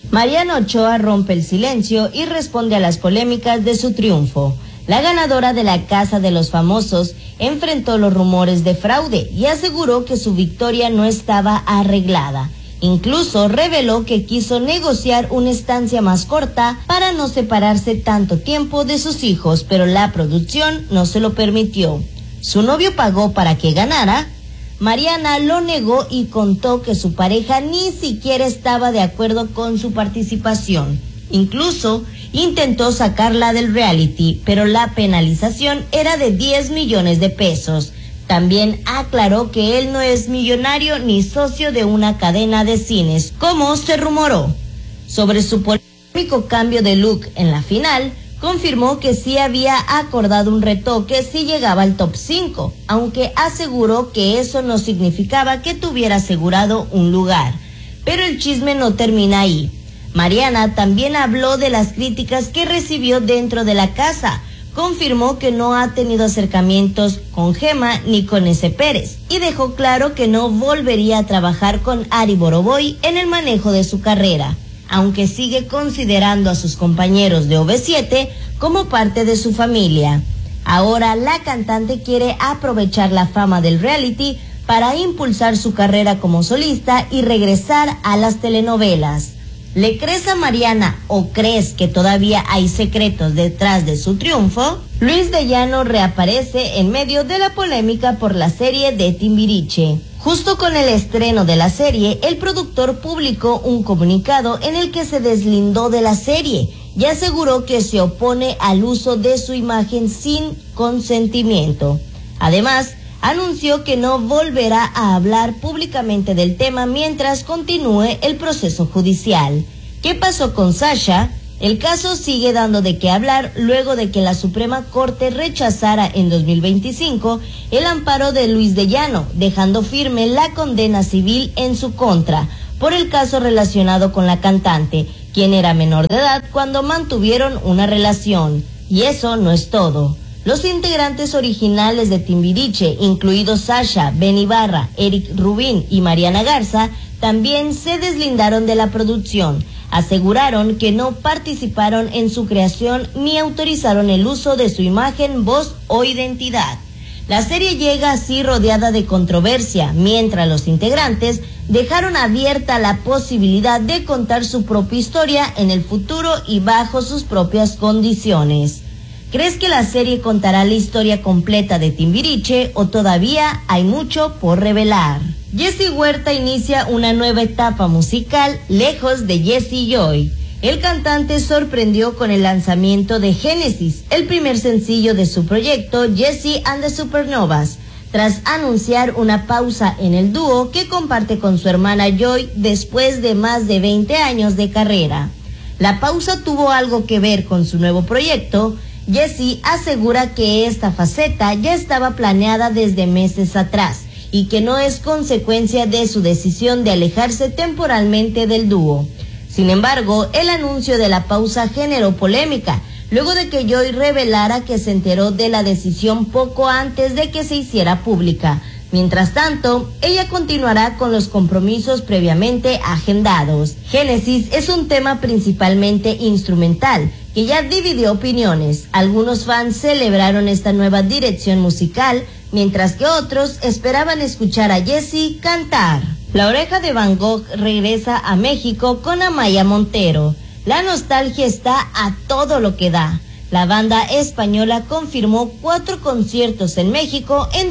Mariana Ochoa rompe el silencio y responde a las polémicas de su triunfo. La ganadora de la Casa de los Famosos enfrentó los rumores de fraude y aseguró que su victoria no estaba arreglada. Incluso reveló que quiso negociar una estancia más corta para no separarse tanto tiempo de sus hijos, pero la producción no se lo permitió. ¿Su novio pagó para que ganara? Mariana lo negó y contó que su pareja ni siquiera estaba de acuerdo con su participación. Incluso intentó sacarla del reality, pero la penalización era de 10 millones de pesos. También aclaró que él no es millonario ni socio de una cadena de cines, como se rumoró. Sobre su polémico cambio de look en la final, confirmó que sí había acordado un retoque si llegaba al top 5, aunque aseguró que eso no significaba que tuviera asegurado un lugar. Pero el chisme no termina ahí. Mariana también habló de las críticas que recibió dentro de la casa. Confirmó que no ha tenido acercamientos con Gema ni con S. Pérez y dejó claro que no volvería a trabajar con Ari Boroboy en el manejo de su carrera, aunque sigue considerando a sus compañeros de OV7 como parte de su familia. Ahora la cantante quiere aprovechar la fama del reality para impulsar su carrera como solista y regresar a las telenovelas. ¿Le crees a Mariana o crees que todavía hay secretos detrás de su triunfo? Luis de Llano reaparece en medio de la polémica por la serie de Timbiriche. Justo con el estreno de la serie, el productor publicó un comunicado en el que se deslindó de la serie y aseguró que se opone al uso de su imagen sin consentimiento. Además, anunció que no volverá a hablar públicamente del tema mientras continúe el proceso judicial. ¿Qué pasó con Sasha? El caso sigue dando de qué hablar luego de que la Suprema Corte rechazara en 2025 el amparo de Luis de Llano, dejando firme la condena civil en su contra por el caso relacionado con la cantante, quien era menor de edad cuando mantuvieron una relación. Y eso no es todo. Los integrantes originales de Timbiriche, incluidos Sasha, Ben Ibarra, Eric Rubín y Mariana Garza, también se deslindaron de la producción. Aseguraron que no participaron en su creación ni autorizaron el uso de su imagen, voz o identidad. La serie llega así rodeada de controversia, mientras los integrantes dejaron abierta la posibilidad de contar su propia historia en el futuro y bajo sus propias condiciones. ¿Crees que la serie contará la historia completa de Timbiriche o todavía hay mucho por revelar? Jessy Huerta inicia una nueva etapa musical lejos de Jessie Joy. El cantante sorprendió con el lanzamiento de Génesis, el primer sencillo de su proyecto Jessie and the Supernovas, tras anunciar una pausa en el dúo que comparte con su hermana Joy después de más de 20 años de carrera. La pausa tuvo algo que ver con su nuevo proyecto. Jessy asegura que esta faceta ya estaba planeada desde meses atrás y que no es consecuencia de su decisión de alejarse temporalmente del dúo. Sin embargo, el anuncio de la pausa generó polémica, luego de que Joy revelara que se enteró de la decisión poco antes de que se hiciera pública. Mientras tanto, ella continuará con los compromisos previamente agendados. Génesis es un tema principalmente instrumental, que ya dividió opiniones. Algunos fans celebraron esta nueva dirección musical, mientras que otros esperaban escuchar a Jessy cantar. La Oreja de Van Gogh regresa a México con Amaya Montero. La nostalgia está a todo lo que da. La banda española confirmó 4 conciertos en México en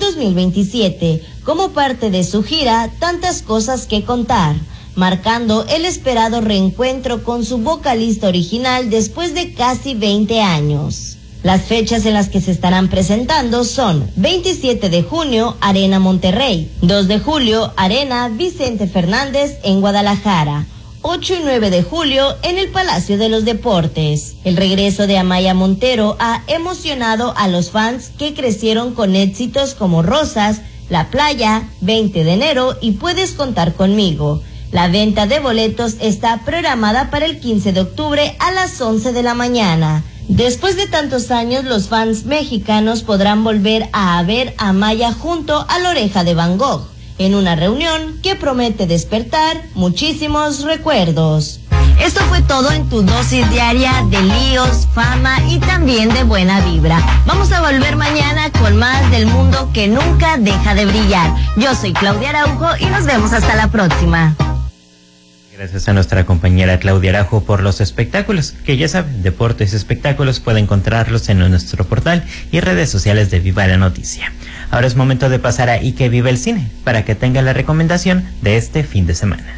2027, como parte de su gira Tantas Cosas que Contar, marcando el esperado reencuentro con su vocalista original después de casi 20 años. Las fechas en las que se estarán presentando son 27 de junio, Arena Monterrey, 2 de julio, Arena Vicente Fernández en Guadalajara, 8 y 9 de julio en el Palacio de los Deportes. El regreso de Amaya Montero ha emocionado a los fans que crecieron con éxitos como Rosas, La Playa, 20 de enero y Puedes Contar Conmigo. La venta de boletos está programada para el 15 de octubre a las 11 de la mañana. Después de tantos años, los fans mexicanos podrán volver a ver a Amaya junto a La Oreja de Van Gogh, en una reunión que promete despertar muchísimos recuerdos. Esto fue todo en tu dosis diaria de líos, fama y también de buena vibra. Vamos a volver mañana con más del mundo que nunca deja de brillar. Yo soy Claudia Araujo y nos vemos hasta la próxima. Gracias a nuestra compañera Claudia Araujo por los espectáculos, que ya saben, Deportes y Espectáculos, puede encontrarlos en nuestro portal y redes sociales de Viva la Noticia. Ahora es momento de pasar a Y que Viva el Cine, para que tenga la recomendación de este fin de semana.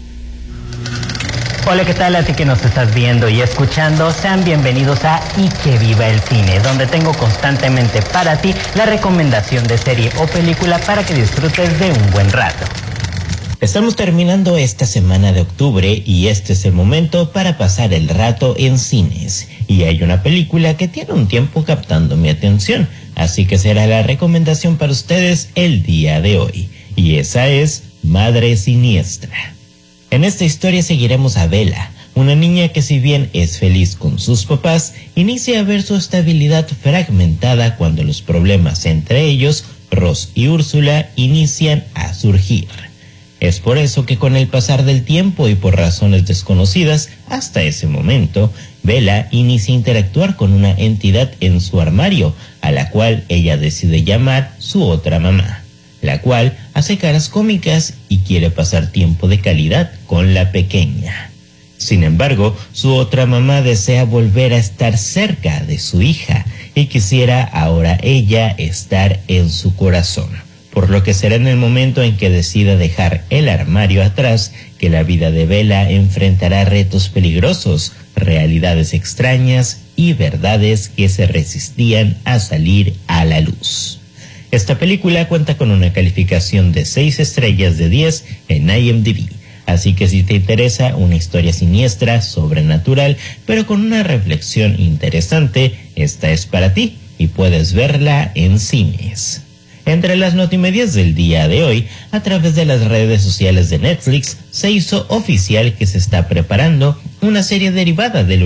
Hola, ¿qué tal? A ti que nos estás viendo y escuchando, sean bienvenidos a Y que Viva el Cine, donde tengo constantemente para ti la recomendación de serie o película para que disfrutes de un buen rato. Estamos terminando esta semana de octubre y este es el momento para pasar el rato en cines. Y hay una película que tiene un tiempo captando mi atención, así que será la recomendación para ustedes el día de hoy. Y esa es Madre Siniestra. En esta historia seguiremos a Bella, una niña que si bien es feliz con sus papás, inicia a ver su estabilidad fragmentada cuando los problemas entre ellos, Ross y Úrsula, inician a surgir. Es por eso que con el pasar del tiempo y por razones desconocidas, hasta ese momento, Bella inicia a interactuar con una entidad en su armario, a la cual ella decide llamar su otra mamá, la cual hace caras cómicas y quiere pasar tiempo de calidad con la pequeña. Sin embargo, su otra mamá desea volver a estar cerca de su hija y quisiera ahora ella estar en su corazón. Por lo que será en el momento en que decida dejar el armario atrás que la vida de Bella enfrentará retos peligrosos, realidades extrañas y verdades que se resistían a salir a la luz. Esta película cuenta con una calificación de 6 estrellas de 10 en IMDb, así que si te interesa una historia siniestra, sobrenatural, pero con una reflexión interesante, esta es para ti y puedes verla en cines. Entre las notimedias del día de hoy, a través de las redes sociales de Netflix, se hizo oficial que se está preparando una serie derivada del